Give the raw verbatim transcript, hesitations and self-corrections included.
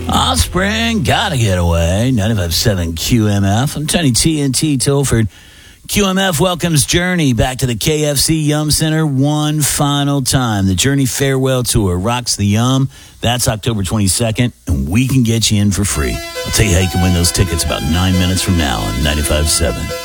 Offspring, Gotta Get Away, ninety-five point seven Q M F. I'm Tony T N T Tilford. Q M F welcomes Journey back to the K F C Yum Center one final time. The Journey Farewell Tour rocks the Yum. That's October twenty-second, and we can get you in for free. I'll tell you how you can win those tickets about nine minutes from now on ninety-five point seven.